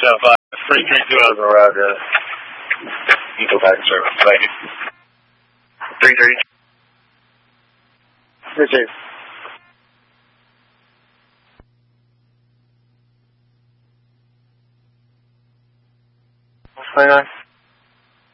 332 over around Eagle back service. Thank you. 330. Appreciate it. 29.